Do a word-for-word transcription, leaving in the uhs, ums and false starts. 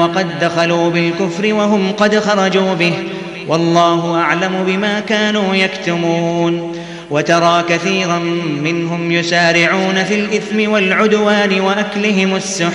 وقد دخلوا بالكفر وهم قد خرجوا به والله أعلم بما كانوا يكتمون. وترى كثيرا منهم يسارعون في الإثم والعدوان وأكلهم السحت